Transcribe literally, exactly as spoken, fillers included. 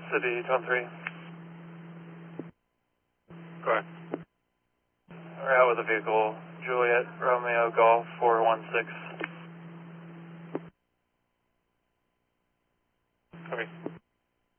City two one three. Correct. We're out with a vehicle, Juliet Romeo Golf four one six.